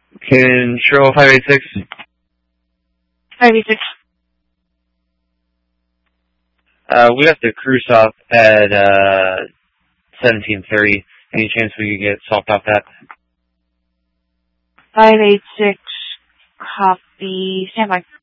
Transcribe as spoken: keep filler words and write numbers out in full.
Control five eight six. five eight six. Uh, we got the crew stop at, uh, seventeen thirty. Any chance we could get swapped off that? five eight six. Copy. Stand by.